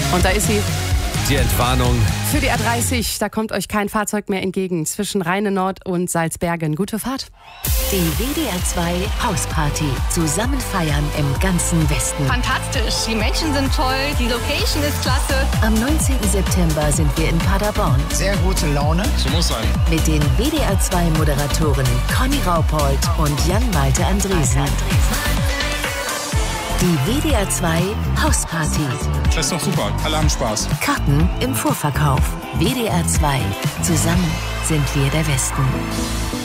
Und da ist sie. Die Entwarnung. Für die A30, da kommt euch kein Fahrzeug mehr entgegen. Zwischen Rheine Nord und Salzbergen. Gute Fahrt. Die WDR 2 Hausparty. Zusammen feiern im ganzen Westen. Fantastisch. Die Menschen sind toll. Die Location ist klasse. Am 19. September sind wir in Paderborn. Sehr gute Laune. So muss sein. Mit den WDR 2 Moderatoren Conny Raupold und Jan-Malte Andresen. Die WDR 2 Hausparty. Das ist doch super. Alle haben Spaß. Karten im Vorverkauf. WDR 2. Zusammen sind wir der Westen.